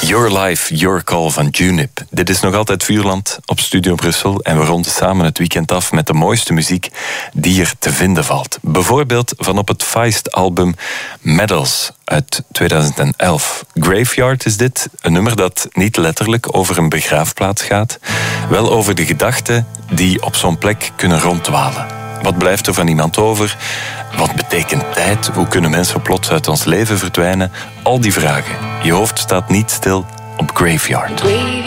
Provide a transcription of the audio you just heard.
Your Life, Your Call van Junip. Dit is nog altijd Vuurland op Studio Brussel en we ronden samen het weekend af met de mooiste muziek die er te vinden valt. Bijvoorbeeld van op het Feist-album Medals uit 2011. Graveyard is dit, een nummer dat niet letterlijk over een begraafplaats gaat, wel over de gedachten die op zo'n plek kunnen ronddwalen. Wat blijft er van iemand over? Wat betekent tijd? Hoe kunnen mensen plots uit ons leven verdwijnen? Al die vragen. Je hoofd staat niet stil op Graveyard.